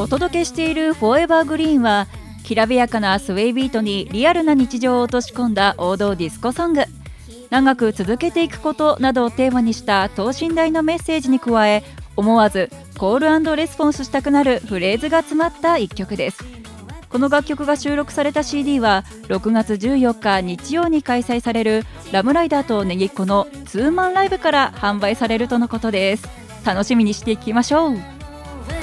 お届けしているフォーエバーグリーンは、きらびやかなスウェイビートにリアルな日常を落とし込んだ王道ディスコソング、長く続けていくことなどをテーマにした等身大のメッセージに加え、思わずコール&レスポンスしたくなるフレーズが詰まった一曲です。この楽曲が収録された CD は6月14日日曜に開催されるラムライダーとネギっ子のツーマンライブから販売されるとのことです。楽しみにしていきましょう。